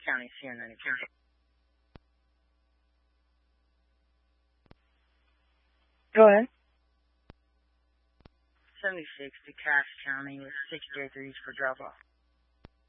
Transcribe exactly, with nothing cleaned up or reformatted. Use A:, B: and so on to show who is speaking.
A: counties here in the county.
B: Go ahead.
A: seventy-six to Cass County with six J threes for drop-off.